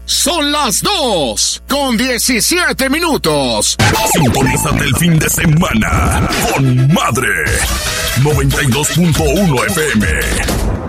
Son las 2:17. Sintonízate el fin de semana con Madre 92.1 FM.